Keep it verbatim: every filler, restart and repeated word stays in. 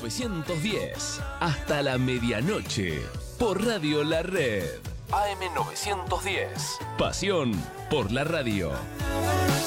novecientos diez. Hasta la medianoche. Por Radio La Red. A M novecientos diez. Pasión por la radio.